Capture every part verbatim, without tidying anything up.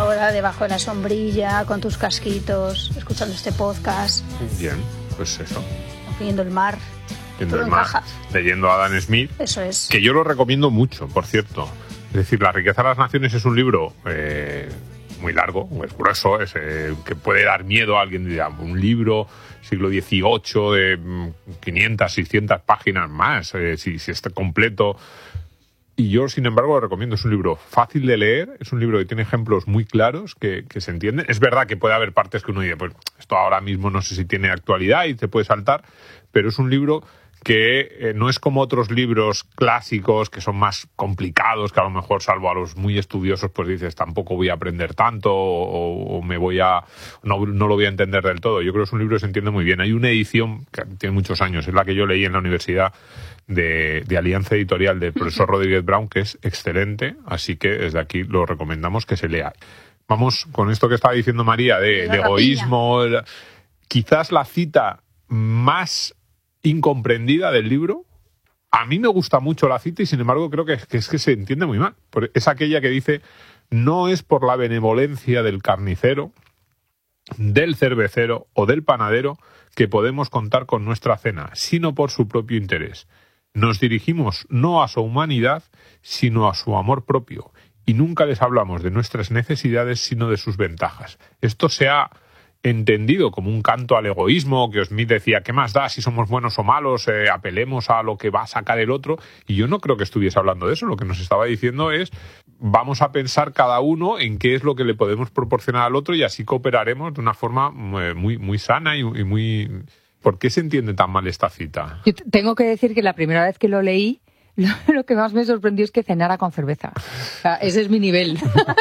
ahora debajo de la sombrilla, con tus casquitos, escuchando este podcast. Bien, pues eso. Viendo el mar. Viendo el mar, encaja. leyendo a Adam Smith. Eso es. Que yo lo recomiendo mucho, por cierto. Es decir, La riqueza de las naciones es un libro eh, muy largo, es grueso, es, eh, que puede dar miedo a alguien. Diría, un libro siglo dieciocho de quinientas, seiscientas páginas más, eh, si, si está completo. Y yo, sin embargo, lo recomiendo. Es un libro fácil de leer, es un libro que tiene ejemplos muy claros que, que se entienden. Es verdad que puede haber partes que uno dice, pues esto ahora mismo no sé si tiene actualidad y se puede saltar, pero es un libro que eh, no es como otros libros clásicos que son más complicados, que a lo mejor, salvo a los muy estudiosos, pues dices, tampoco voy a aprender tanto o, o me voy a no, no lo voy a entender del todo. Yo creo que es un libro que se entiende muy bien. Hay una edición que tiene muchos años, es la que yo leí en la universidad, de, de Alianza Editorial del profesor Rodríguez Brown, que es excelente, así que desde aquí lo recomendamos que se lea. Vamos con esto que estaba diciendo María, de, de egoísmo, el, quizás la cita más incomprendida del libro. A mí me gusta mucho la cita y sin embargo creo que, que es que se entiende muy mal. Es aquella que dice, no es por la benevolencia del carnicero, del cervecero o del panadero que podemos contar con nuestra cena, sino por su propio interés. Nos dirigimos no a su humanidad, sino a su amor propio, y nunca les hablamos de nuestras necesidades, sino de sus ventajas. Esto se ha entendido como un canto al egoísmo, que Smith decía, ¿qué más da si somos buenos o malos? Eh, apelemos a lo que va a sacar el otro. Y yo no creo que estuviese hablando de eso. Lo que nos estaba diciendo es, vamos a pensar cada uno en qué es lo que le podemos proporcionar al otro y así cooperaremos de una forma muy, muy sana y, y muy... ¿Por qué se entiende tan mal esta cita? Yo tengo que decir que la primera vez que lo leí, lo, lo que más me sorprendió es que cenara con cerveza. O sea, ese es mi nivel.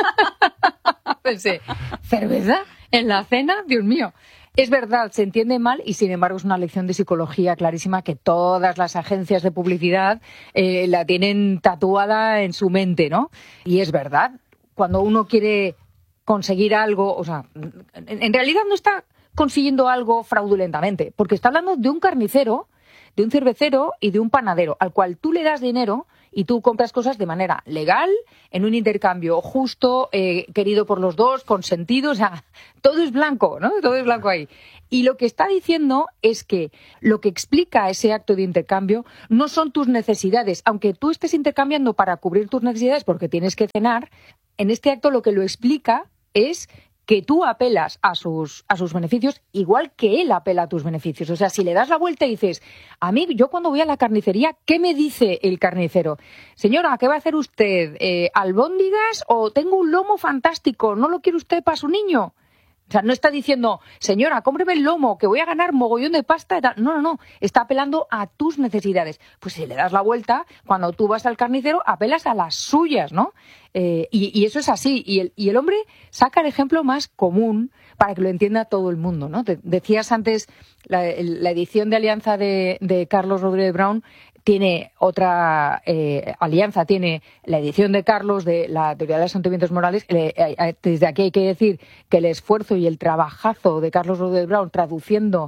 Pensé, ¿cerveza en la cena? Dios mío. Es verdad, se entiende mal y sin embargo es una lección de psicología clarísima que todas las agencias de publicidad eh, la tienen tatuada en su mente, ¿no? Y es verdad, cuando uno quiere conseguir algo, o sea, en, en realidad no está consiguiendo algo fraudulentamente, porque está hablando de un carnicero, de un cervecero y de un panadero, al cual tú le das dinero y tú compras cosas de manera legal, en un intercambio justo, eh, querido por los dos, consentido, o sea, todo es blanco, ¿no? Todo es blanco ahí. Y lo que está diciendo es que lo que explica ese acto de intercambio no son tus necesidades, aunque tú estés intercambiando para cubrir tus necesidades porque tienes que cenar, en este acto lo que lo explica es que tú apelas a sus, a sus beneficios igual que él apela a tus beneficios. O sea, si le das la vuelta y dices, a mí, yo cuando voy a la carnicería, ¿qué me dice el carnicero? Señora, ¿qué va a hacer usted? Eh, ¿Albóndigas o tengo un lomo fantástico? ¿No lo quiere usted para su niño? O sea, no está diciendo, señora, cómpreme el lomo, que voy a ganar mogollón de pasta y tal. No, no, no. Está apelando a tus necesidades. Pues si le das la vuelta, cuando tú vas al carnicero, apelas a las suyas, ¿no? Eh, y, y eso es así. Y el, y el hombre saca el ejemplo más común para que lo entienda todo el mundo, ¿no? Te, decías antes, la, la edición de Alianza de, de Carlos Rodríguez Brown tiene otra eh, alianza, tiene la edición de Carlos de la teoría de los sentimientos morales. Eh, eh, desde aquí hay que decir que el esfuerzo y el trabajazo de Carlos Rodríguez Brown traduciendo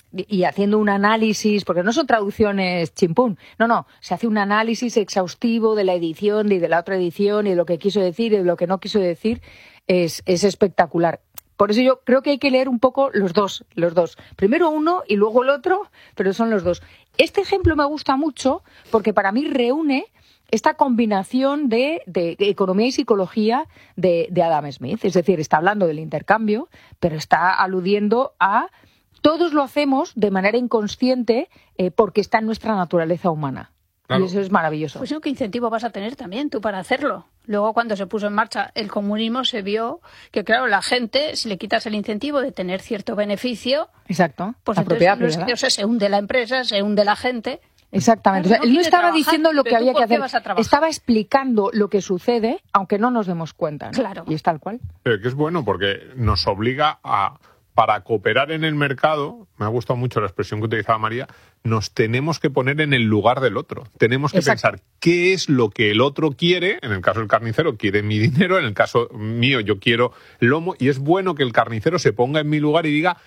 y haciendo un análisis, porque no son traducciones chimpún, no, no, se hace un análisis exhaustivo de la edición y de la otra edición y de lo que quiso decir y de lo que no quiso decir, es, es espectacular. Por eso yo creo que hay que leer un poco los dos, los dos. Primero uno y luego el otro, pero son los dos. Este ejemplo me gusta mucho porque para mí reúne esta combinación de, de, de economía y psicología de, de Adam Smith. Es decir, está hablando del intercambio, pero está aludiendo a todos lo hacemos de manera inconsciente eh, porque está en nuestra naturaleza humana. Claro. Y eso es maravilloso. Pues ¿qué incentivo vas a tener también tú para hacerlo? Luego, cuando se puso en marcha el comunismo, se vio que, claro, la gente, si le quitas el incentivo de tener cierto beneficio... Exacto, pues la propiedad entonces, privada. O sea, se hunde la empresa, se hunde la gente... Exactamente. Claro, o sea, no él no estaba trabajar, diciendo lo que había que hacer. Estaba explicando lo que sucede, aunque no nos demos cuenta, ¿no? Claro. Y es tal cual. Pero que es bueno porque nos obliga a... Para cooperar en el mercado, me ha gustado mucho la expresión que utilizaba María, nos tenemos que poner en el lugar del otro. Tenemos que Exacto. pensar qué es lo que el otro quiere. En el caso del carnicero, quiere mi dinero. En el caso mío, yo quiero lomo. Y es bueno que el carnicero se ponga en mi lugar y diga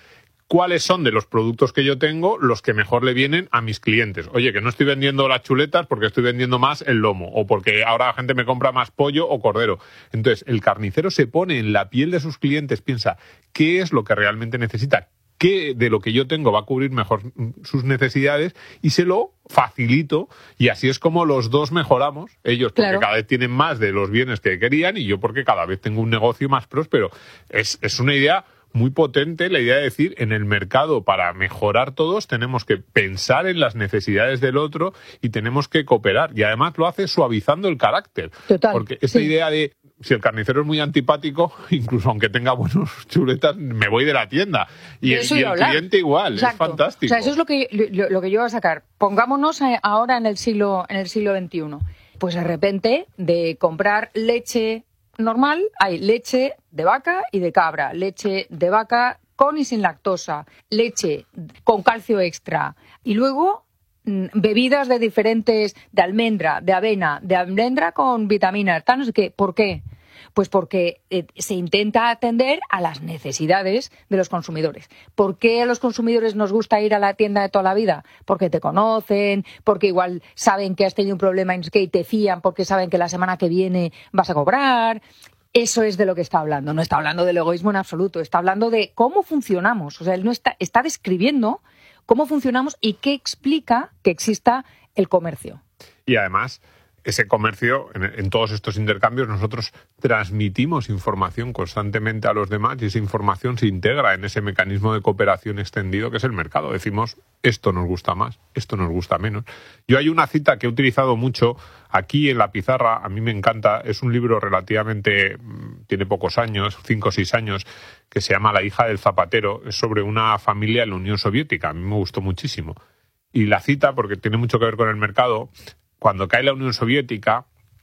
cuáles son de los productos que yo tengo los que mejor le vienen a mis clientes. Oye, que no estoy vendiendo las chuletas porque estoy vendiendo más el lomo, o porque ahora la gente me compra más pollo o cordero. Entonces, el carnicero se pone en la piel de sus clientes, piensa qué es lo que realmente necesita, qué de lo que yo tengo va a cubrir mejor sus necesidades y se lo facilito, y así es como los dos mejoramos, ellos porque Claro. cada vez tienen más de los bienes que querían y yo porque cada vez tengo un negocio más próspero. Es, es una idea muy potente, la idea de decir, en el mercado para mejorar todos tenemos que pensar en las necesidades del otro y tenemos que cooperar, y además lo hace suavizando el carácter. Total, Porque esta sí. idea de si el carnicero es muy antipático, incluso aunque tenga buenos chuletas, me voy de la tienda. Y, De el, eso y iba a el hablar. cliente igual, Exacto. es fantástico. O sea, eso es lo que, lo, lo que yo voy a sacar. Pongámonos a- ahora en el siglo, en el siglo veintiuno. Pues de repente, de comprar leche normal, hay leche de vaca y de cabra, leche de vaca con y sin lactosa, leche con calcio extra, y luego mm, bebidas de diferentes, de almendra, de avena, de almendra con vitaminas, tal, no sé qué. ¿Por qué? Pues porque eh, se intenta atender a las necesidades de los consumidores. ¿Por qué a los consumidores nos gusta ir a la tienda de toda la vida? Porque te conocen, porque igual saben que has tenido un problema en que te fían, porque saben que la semana que viene vas a cobrar. Eso es de lo que está hablando. No está hablando del egoísmo en absoluto. Está hablando de cómo funcionamos. O sea, él no está, está describiendo cómo funcionamos y qué explica que exista el comercio. Y además, ese comercio, en, en todos estos intercambios, nosotros transmitimos información constantemente a los demás y esa información se integra en ese mecanismo de cooperación extendido que es el mercado. Decimos, esto nos gusta más, esto nos gusta menos. Yo hay una cita que he utilizado mucho aquí en la pizarra, a mí me encanta, es un libro relativamente, tiene pocos años, cinco o seis años, que se llama La hija del zapatero, es sobre una familia en la Unión Soviética, a mí me gustó muchísimo. Y la cita, porque tiene mucho que ver con el mercado, cuando cae la Unión Soviética,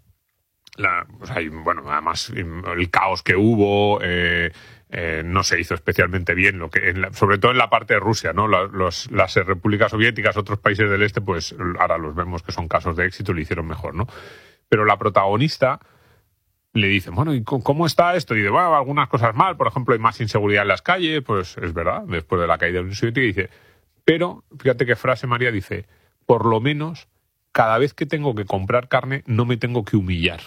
la, o sea, y, bueno, además el caos que hubo, eh, eh, no se hizo especialmente bien, lo que en la, sobre todo en la parte de Rusia, ¿no? Los, los, las repúblicas soviéticas, otros países del este, pues ahora los vemos que son casos de éxito, lo hicieron mejor, ¿no? Pero la protagonista le dice, bueno, ¿y cómo está esto? Y dice, bueno, algunas cosas mal, por ejemplo, hay más inseguridad en las calles, pues es verdad, después de la caída de la Unión Soviética, y dice, pero, fíjate qué frase, María, dice, por lo menos, cada vez que tengo que comprar carne, no me tengo que humillar.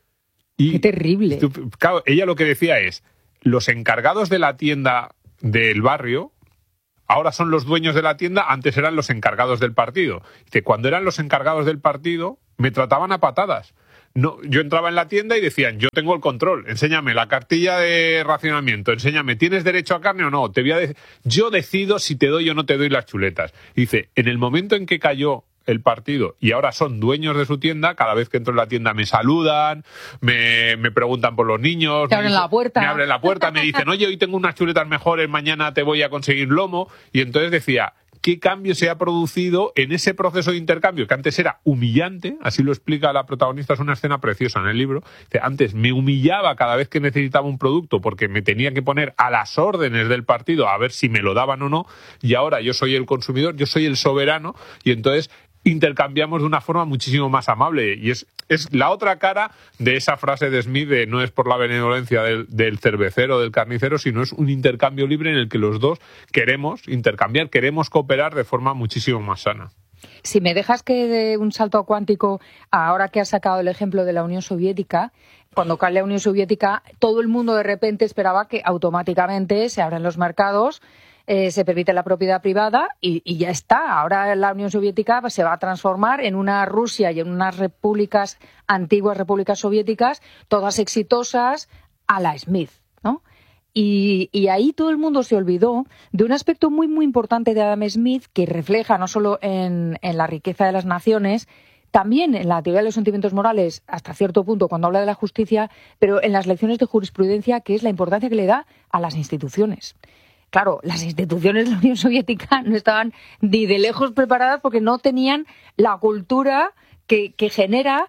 Y, ¡qué terrible! Claro, ella lo que decía es, los encargados de la tienda del barrio ahora son los dueños de la tienda, antes eran los encargados del partido. Dice, cuando eran los encargados del partido, me trataban a patadas. No, yo entraba en la tienda y decían, yo tengo el control, enséñame la cartilla de racionamiento, enséñame, ¿tienes derecho a carne o no? Te voy a de- yo decido si te doy o no te doy las chuletas. Y dice, en el momento en que cayó el partido y ahora son dueños de su tienda, cada vez que entro en la tienda me saludan, me, me preguntan por los niños, Te me abren dicen- la puerta. me abren la puerta, me dicen, oye, hoy tengo unas chuletas mejores, mañana te voy a conseguir lomo. Y entonces decía, ¿qué cambio se ha producido en ese proceso de intercambio? Que antes era humillante, así lo explica la protagonista, es una escena preciosa en el libro. Dice, antes me humillaba cada vez que necesitaba un producto porque me tenía que poner a las órdenes del partido a ver si me lo daban o no, y ahora yo soy el consumidor, yo soy el soberano, y entonces intercambiamos de una forma muchísimo más amable. Y es, es la otra cara de esa frase de Smith de no es por la benevolencia del, del cervecero, del carnicero, sino es un intercambio libre en el que los dos queremos intercambiar, queremos cooperar de forma muchísimo más sana. Si me dejas que dé un salto cuántico, ahora que has sacado el ejemplo de la Unión Soviética, cuando cae la Unión Soviética, todo el mundo de repente esperaba que automáticamente se abran los mercados, eh, se permite la propiedad privada y, y ya está. Ahora la Unión Soviética se va a transformar en una Rusia y en unas repúblicas, antiguas repúblicas soviéticas, todas exitosas a la Smith, ¿no? Y, y ahí todo el mundo se olvidó de un aspecto muy, muy importante de Adam Smith que refleja no solo en, en la riqueza de las naciones, también en la teoría de los sentimientos morales, hasta cierto punto, cuando habla de la justicia, pero en las lecciones de jurisprudencia, que es la importancia que le da a las instituciones. Claro, las instituciones de la Unión Soviética no estaban ni de lejos preparadas porque no tenían la cultura que, que genera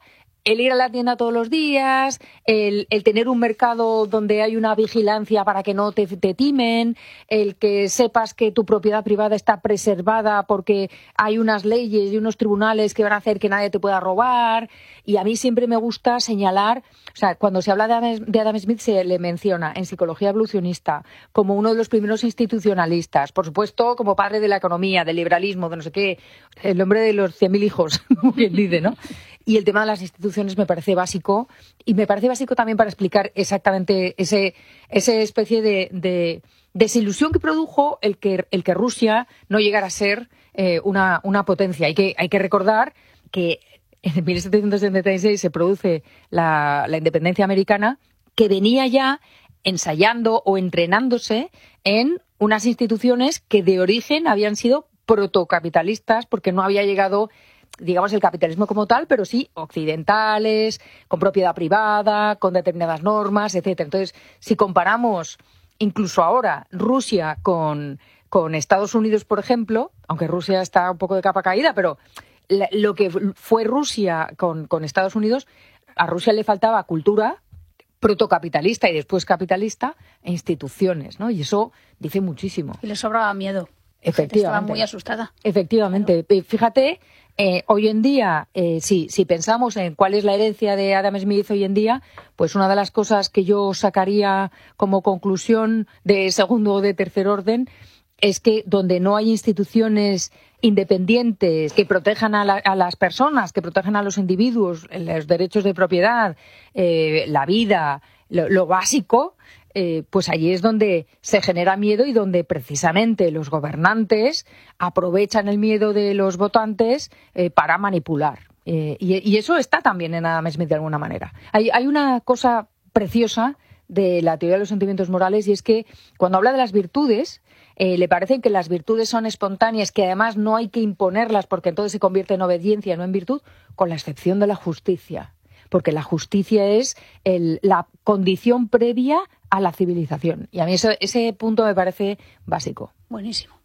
el ir a la tienda todos los días, el, el tener un mercado donde hay una vigilancia para que no te, te timen, el que sepas que tu propiedad privada está preservada porque hay unas leyes y unos tribunales que van a hacer que nadie te pueda robar. Y a mí siempre me gusta señalar, o sea, cuando se habla de Adam, de Adam Smith se le menciona en Psicología Evolucionista como uno de los primeros institucionalistas, por supuesto como padre de la economía, del liberalismo, de no sé qué, el hombre de los cien mil hijos, como quien dice, ¿no? Y el tema de las instituciones me parece básico, y me parece básico también para explicar exactamente ese, esa especie de, de desilusión que produjo el que, el que Rusia no llegara a ser eh, una, una potencia. Hay que, hay que recordar que en mil setecientos setenta y seis se produce la, la independencia americana, que venía ya ensayando o entrenándose en unas instituciones que de origen habían sido protocapitalistas, porque no había llegado, digamos, el capitalismo como tal, pero sí occidentales, con propiedad privada, con determinadas normas, etcétera. Entonces, si comparamos incluso ahora Rusia con, con Estados Unidos, por ejemplo, aunque Rusia está un poco de capa caída, pero la, lo que fue Rusia con, con Estados Unidos, a Rusia le faltaba cultura protocapitalista y después capitalista e instituciones, ¿no? Y eso dice muchísimo. Y le sobraba miedo. Efectivamente. Estaba muy asustada. Efectivamente. Claro. Fíjate, eh, hoy en día, eh, si, si pensamos en cuál es la herencia de Adam Smith hoy en día, pues una de las cosas que yo sacaría como conclusión de segundo o de tercer orden es que donde no hay instituciones independientes que protejan a, la, a las personas, que protejan a los individuos, los derechos de propiedad, eh, la vida, lo, lo básico, eh, pues allí es donde se genera miedo y donde precisamente los gobernantes aprovechan el miedo de los votantes eh, para manipular. Eh, y, y eso está también en Adam Smith de alguna manera. Hay, hay una cosa preciosa de la teoría de los sentimientos morales, y es que cuando habla de las virtudes, eh, le parece que las virtudes son espontáneas, que además no hay que imponerlas porque entonces se convierte en obediencia, no en virtud, con la excepción de la justicia. Porque la justicia es el, la condición previa a la civilización. Y a mí eso, ese punto me parece básico. Buenísimo.